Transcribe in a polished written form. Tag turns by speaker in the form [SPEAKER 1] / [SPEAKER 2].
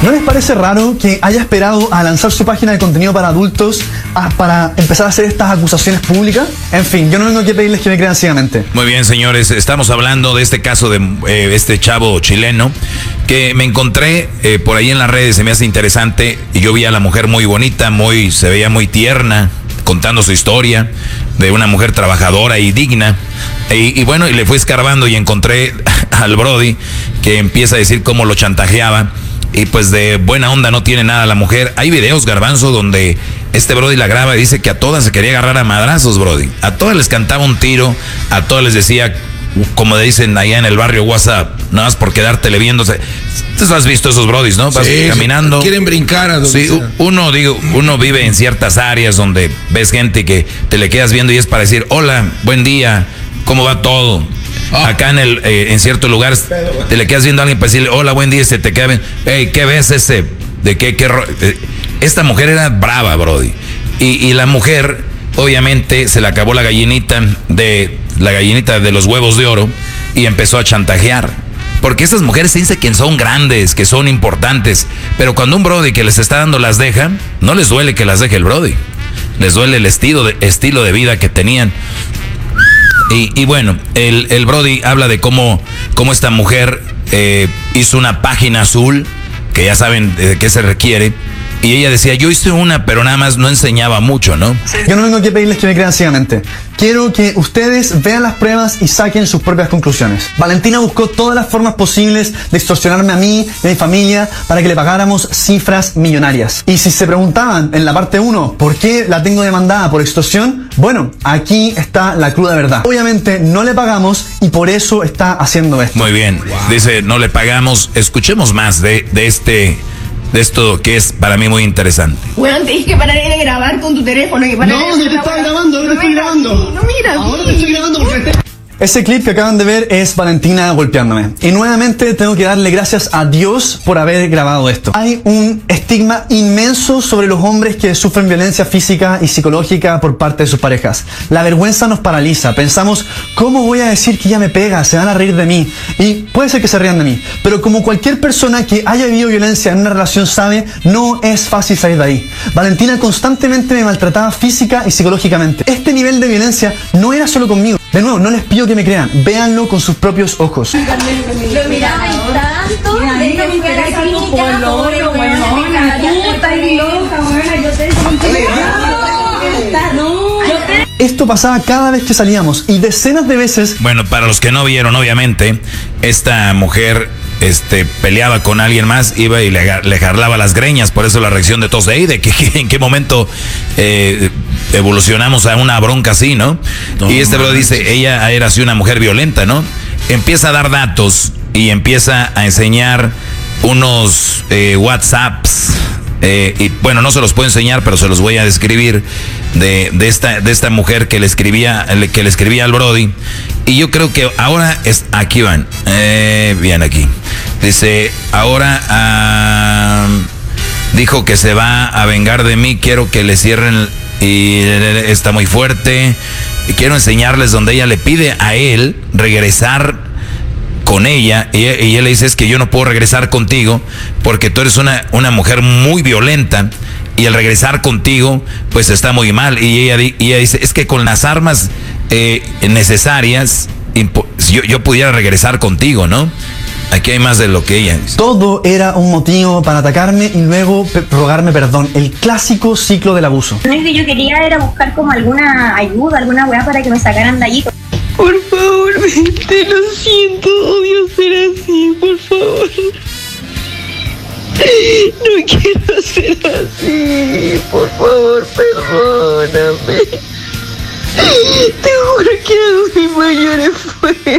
[SPEAKER 1] ¿No les parece raro que haya esperado a lanzar su página de contenido para adultos para empezar a hacer estas acusaciones públicas? En fin, yo no vengo aquí a pedirles que me crean ciegamente.
[SPEAKER 2] Muy bien, señores, estamos hablando de este caso de este chavo chileno que me encontré por ahí en las redes, se me hace interesante, y yo vi a la mujer muy bonita, se veía muy tierna, contando su historia de una mujer trabajadora y digna. Y bueno, y le fui escarbando y encontré al Brody que empieza a decir cómo lo chantajeaba. Y pues de buena onda no tiene nada la mujer. Hay videos, Garbanzo, donde este Brody la graba y dice que a todas se quería agarrar a madrazos, Brody. A todas les cantaba un tiro, a todas les decía, como dicen allá en el barrio, WhatsApp, nada más por quedártele viéndose. Tú has visto esos Brodis, ¿no? Vas caminando.
[SPEAKER 3] Quieren brincar a donde
[SPEAKER 2] sí, uno vive en ciertas áreas donde ves gente que te le quedas viendo y es para decir, hola, buen día, ¿cómo va todo? Acá en ciertos lugares te le quedas viendo a alguien para decirle, hola, buen día, se te queda bien. Hey, ¿qué ves ese? ¿De qué? Esta mujer era brava, Brody. Y la mujer, obviamente, se le acabó la gallinita de los huevos de oro y empezó a chantajear. Porque esas mujeres se dice que son grandes, que son importantes. Pero cuando un Brody que les está dando las deja, no les duele que las deje el Brody. Les duele el estilo de vida que tenían. Y bueno, el Brody habla de cómo esta mujer hizo una página azul, que ya saben de qué se requiere. Y ella decía, yo hice una, pero nada más no enseñaba mucho, ¿no?
[SPEAKER 1] Yo no vengo aquí a pedirles que me crean ciegamente. Quiero que ustedes vean las pruebas y saquen sus propias conclusiones. Valentina buscó todas las formas posibles de extorsionarme a mí y a mi familia para que le pagáramos cifras millonarias. Y si se preguntaban en la parte 1, ¿por qué la tengo demandada por extorsión? Bueno, aquí está la cruda verdad. Obviamente no le pagamos y por eso está haciendo esto.
[SPEAKER 2] Muy bien, wow. Dice, no le pagamos. Escuchemos más de esto que es para mí muy interesante.
[SPEAKER 4] Bueno, tenés que parar de grabar con tu teléfono.
[SPEAKER 3] No te estaba grabando, ahora te estoy grabando.
[SPEAKER 4] No, mira.
[SPEAKER 3] Ahora te estoy grabando porque...
[SPEAKER 1] Ese clip que acaban de ver es Valentina golpeándome. Y nuevamente tengo que darle gracias a Dios por haber grabado esto. Hay un estigma inmenso sobre los hombres que sufren violencia física y psicológica por parte de sus parejas. La vergüenza nos paraliza. Pensamos, ¿cómo voy a decir que ella me pega? Se van a reír de mí. Y puede ser que se rían de mí. Pero como cualquier persona que haya vivido violencia en una relación sabe, no es fácil salir de ahí. Valentina constantemente me maltrataba física y psicológicamente. Este nivel de violencia no era solo conmigo. De nuevo, no les pido que me crean, véanlo con sus propios ojos.
[SPEAKER 4] Lo miraba tanto, déjame ver la clínica,
[SPEAKER 1] Esto pasaba cada vez que salíamos y decenas de veces.
[SPEAKER 2] Bueno, para los que no vieron, obviamente, esta mujer peleaba con alguien más, iba y le jarlaba las greñas, por eso la reacción de todos de que en qué momento evolucionamos a una bronca así, ¿no? Y este bro dice, ella era así una mujer violenta, ¿no? Empieza a dar datos y empieza a enseñar unos WhatsApps, y bueno, no se los puedo enseñar, pero se los voy a describir de esta mujer que le escribía al Brody. Y yo creo que ahora aquí van, bien aquí. Dice, ahora dijo que se va a vengar de mí, quiero que le cierren, y está muy fuerte. Y quiero enseñarles donde ella le pide a él regresar con ella, y él le dice, es que yo no puedo regresar contigo porque tú eres una mujer muy violenta y el regresar contigo pues está muy mal. Y ella dice, es que con las armas necesarias yo pudiera regresar contigo, ¿no? Aquí hay más de lo que ella dice.
[SPEAKER 1] Todo era un motivo para atacarme y luego rogarme perdón. El clásico ciclo del abuso.
[SPEAKER 5] Lo único que yo quería era buscar como alguna ayuda, alguna weá para que me sacaran de allí.
[SPEAKER 4] Por favor, te lo siento, odio ser así, por favor. No quiero ser así, por favor, perdóname. Te juro que hago mi mayor esfuerzo.